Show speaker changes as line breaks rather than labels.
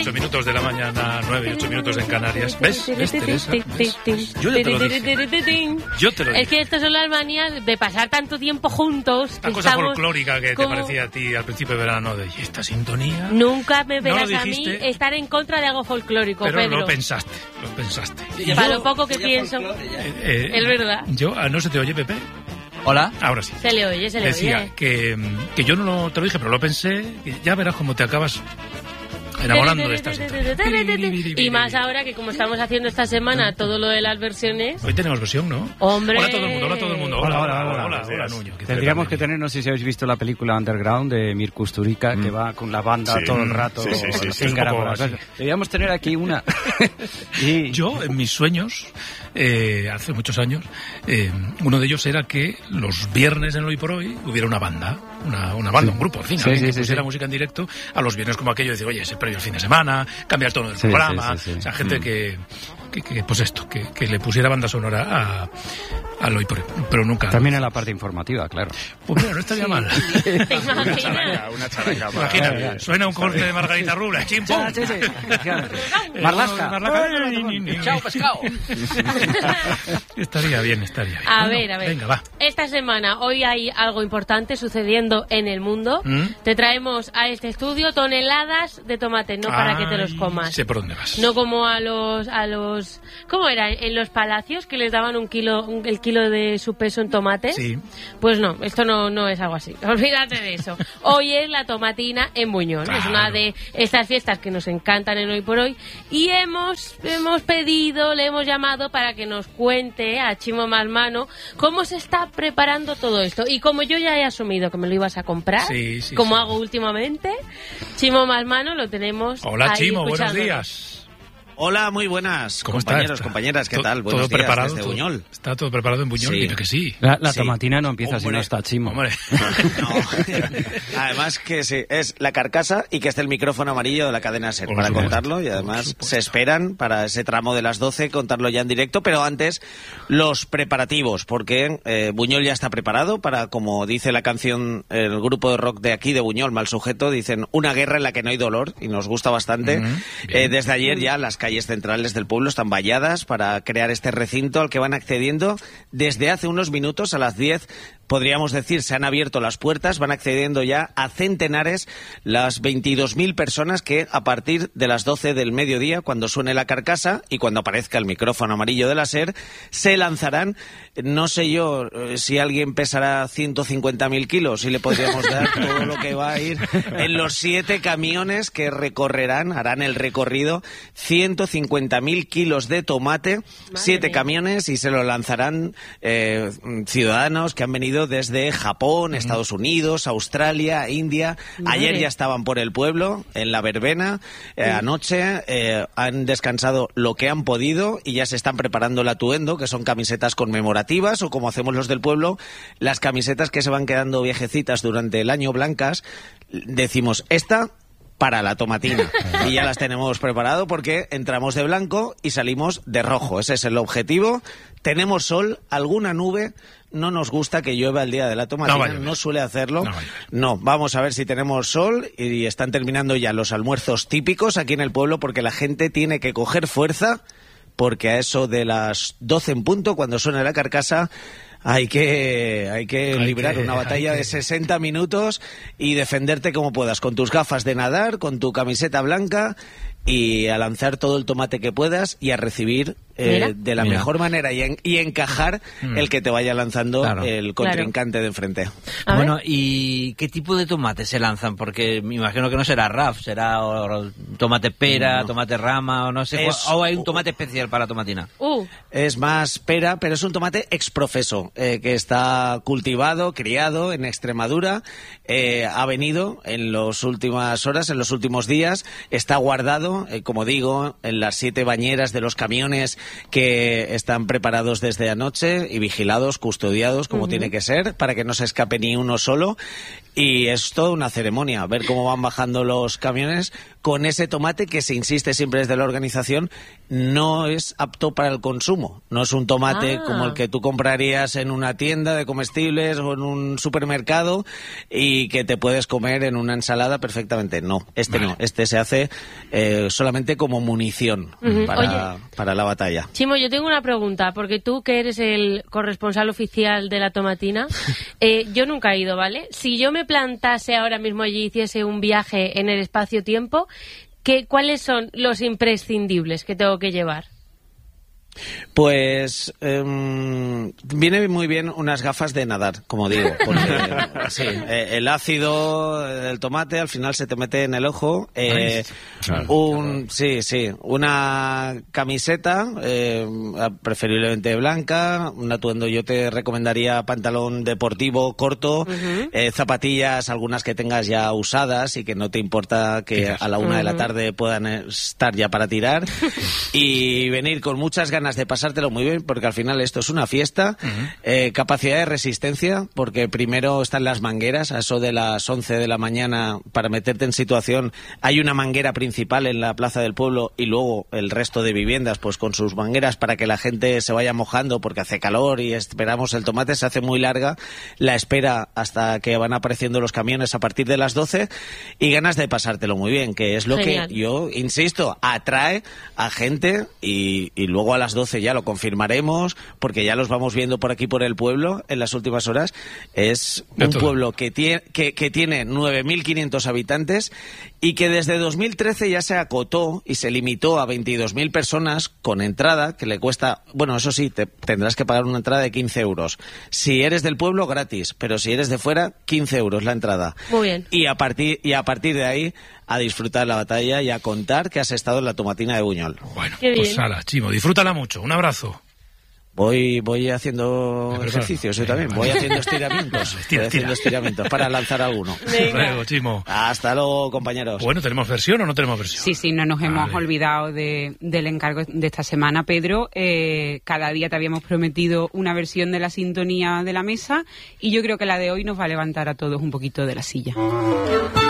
8 minutos de la mañana, 9 y 8 minutos en Canarias. ¿Ves, Teresa? ¿Ves? Yo te lo dije.
Es que estas son las manías de pasar tanto tiempo juntos.
Esta cosa folclórica que te parecía a ti al principio de verano, de ¿y esta sintonía?
Nunca me verás a mí estar en contra de algo folclórico,
pero
Pedro.
Lo pensaste.
Y para lo poco que pienso, es verdad.
¿No se te oye, Pepe?
Hola.
Ahora sí.
Se le oye.
Decía que yo no te lo dije, pero lo pensé, que ya verás cómo te acabas enamorando de esta sintonía.
Y más ahora que como estamos haciendo esta semana todo lo de las versiones.
Hoy tenemos versión, ¿no?
¡Hombre!
Hola a todo el mundo. Hola, Nuño.
Tendríamos que tener, no sé si habéis visto la película Underground de Mir Kusturica, que va con la banda todo el rato. Deberíamos tener aquí una.
Yo, en mis sueños, hace muchos años, uno de ellos era que los viernes en Hoy por Hoy hubiera una banda, un grupo, en fin, que pusiera música en directo a los viernes, como aquello de decir, oye, ese previo el fin de semana, cambiar el tono del programa, o sea, gente que pues esto, que le pusiera banda sonora al Hoy por Hoy, pero nunca.
También en la parte informativa, claro.
Pues mira, no estaría mal.
¿Te imaginas?
Una characa. Imagina, suena un corte de Margarita Rubla, chimpum.
Marlasca.
Chao, pescado.
Estaría bien.
A ver.
Venga, va.
Esta semana, hoy hay algo importante sucediendo en el mundo. Te traemos a este estudio toneladas de tomate, no para que te los comas.
Sé por dónde vas.
No como a los ¿cómo era? En los palacios que les daban el kilo de su peso en tomate.
Sí.
Pues no, esto no es algo así. Olvídate de eso. Hoy es la tomatina en Buñol. Claro. Es una de estas fiestas que nos encantan en Hoy por Hoy. Y hemos pedido, le hemos llamado para que nos cuente a Chimo Masmano cómo se está preparando todo esto. Y como yo ya he asumido que me lo ibas a comprar, como hago últimamente, Chimo Masmano lo tenemos.
Hola,
ahí
Chimo, buenos días.
Hola, muy buenas, compañeros, compañeras, ¿qué tal? Buenos días
preparado
desde Buñol.
¿Está todo preparado en Buñol? Dime que sí.
La tomatina no empieza si no está Chimo.
Hombre.
No. Además que sí, es la carcasa y que está el micrófono amarillo de la cadena SER para contarlo, y además se esperan para ese tramo de las 12 contarlo ya en directo, pero antes los preparativos, porque Buñol ya está preparado para, como dice la canción, el grupo de rock de aquí de Buñol, Mal Sujeto, dicen una guerra en la que no hay dolor, y nos gusta bastante. Desde ayer ya las calles centrales del pueblo están valladas para crear este recinto al que van accediendo desde hace unos minutos. A las 10, podríamos decir, se han abierto las puertas, van accediendo ya a centenares las 22.000 personas que a partir de las 12 del mediodía, cuando suene la carcasa y cuando aparezca el micrófono amarillo de la SER, se lanzarán. No sé yo si alguien pesará 150.000 kilos y le podríamos dar todo lo que va a ir en los 7 camiones que harán el recorrido, 150.000 kilos de tomate, 7 camiones, y se lo lanzarán ciudadanos que han venido desde Japón, Estados Unidos, Australia, India. Ayer ya estaban por el pueblo, en la verbena, anoche han descansado lo que han podido y ya se están preparando el atuendo, que son camisetas conmemorativas, o como hacemos los del pueblo, las camisetas que se van quedando viejecitas durante el año, blancas, decimos esta para la tomatina, y ya las tenemos preparado porque entramos de blanco y salimos de rojo. Ese es el objetivo. Tenemos sol, alguna nube. No nos gusta que llueva el día de la tomatina, no suele hacerlo. No, vamos a ver si tenemos sol, y están terminando ya los almuerzos típicos aquí en el pueblo, porque la gente tiene que coger fuerza, porque a eso de las 12 en punto, cuando suene la carcasa, hay que librar una batalla de 60 minutos y defenderte como puedas, con tus gafas de nadar, con tu camiseta blanca, y a lanzar todo el tomate que puedas y a recibir de la mejor manera y encajar el que te vaya lanzando el contrincante de enfrente.
Bueno, ¿y qué tipo de tomate se lanzan? Porque me imagino que no será RAF, será tomate pera, tomate rama, o no sé, o hay un tomate especial para la tomatina.
Es más pera, pero es un tomate exprofeso, que está cultivado, criado en Extremadura, ha venido en las últimas horas, en los últimos días, está guardado, como digo, en las 7 bañeras de los camiones que están preparados desde anoche y vigilados, custodiados, como tiene que ser, para que no se escape ni uno solo. Y es toda una ceremonia, ver cómo van bajando los camiones con ese tomate que se insiste siempre desde la organización no es apto para el consumo. No es un tomate como el que tú comprarías en una tienda de comestibles o en un supermercado y que te puedes comer en una ensalada perfectamente. No, no. Este se hace solamente como munición para la batalla.
Chimo, yo tengo una pregunta, porque tú que eres el corresponsal oficial de la tomatina, yo nunca he ido, ¿vale? Si yo me plantase ahora mismo allí y hiciese un viaje en el espacio-tiempo, ¿cuáles son los imprescindibles que tengo que llevar?
Pues viene muy bien unas gafas de nadar, como digo, porque el ácido del tomate al final se te mete en el ojo. Una camiseta, preferiblemente blanca, un atuendo. Yo te recomendaría pantalón deportivo corto, zapatillas, algunas que tengas ya usadas y que no te importa que a la 1 de la tarde puedan estar ya para tirar, y venir con muchas ganas de pasártelo muy bien, porque al final esto es una fiesta. Capacidad de resistencia, porque primero están las mangueras, a eso de las 11 de la mañana, para meterte en situación. Hay una manguera principal en la plaza del pueblo y luego el resto de viviendas pues con sus mangueras para que la gente se vaya mojando, porque hace calor y esperamos el tomate. Se hace muy larga la espera hasta que van apareciendo los camiones a partir de las 12, y ganas de pasártelo muy bien, que es lo que yo insisto, atrae a gente, y luego a las 12 ya lo confirmaremos, porque ya los vamos viendo por aquí por el pueblo en las últimas horas. Es un pueblo que tiene 9.500 habitantes y que desde 2013 ya se acotó y se limitó a 22.000 personas con entrada, que le cuesta, bueno, eso sí, tendrás que pagar una entrada de 15 euros. Si eres del pueblo, gratis, pero si eres de fuera, 15 euros la entrada.
Muy bien.
Y a partir de ahí, a disfrutar la batalla y a contar que has estado en la tomatina de Buñol.
Bueno, pues hala, Chimo, disfrútala mucho. Un abrazo.
Voy haciendo ejercicios, yo también. Voy haciendo estiramientos. Haciendo estiramientos para lanzar alguno.
Luego, Chimo.
Hasta luego, compañeros.
Bueno, ¿tenemos versión o no tenemos versión?
Sí, no nos hemos olvidado del encargo de esta semana, Pedro. Cada día te habíamos prometido una versión de la sintonía de la mesa, y yo creo que la de hoy nos va a levantar a todos un poquito de la silla.